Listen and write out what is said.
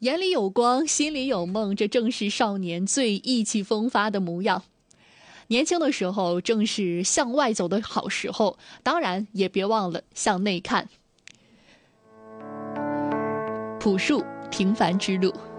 眼里有光，心里有梦，这正是少年最意气风发的模样。年轻的时候正是向外走的好时候，当然也别忘了向内看。朴树，平凡之路。